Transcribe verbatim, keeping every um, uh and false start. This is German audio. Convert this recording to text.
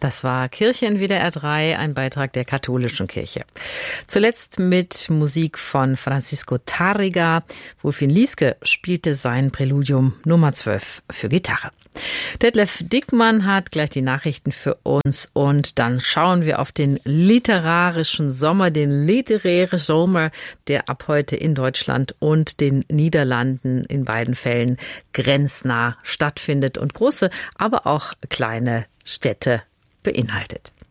Das war Kirche in W D R drei, ein Beitrag der katholischen Kirche. Zuletzt mit Musik von Francisco Tárrega. Wolfin Lieske spielte sein Präludium Nummer zwölf für Gitarre. Detlef Dickmann hat gleich die Nachrichten für uns und dann schauen wir auf den literarischen Sommer, den literären Sommer, der ab heute in Deutschland und den Niederlanden in beiden Fällen grenznah stattfindet und große, aber auch kleine Städte beinhaltet.